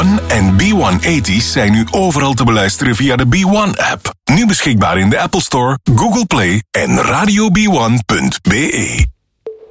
B1 en B180's zijn nu overal te beluisteren via de B1-app. Nu beschikbaar in de Apple Store, Google Play en radiob1.be.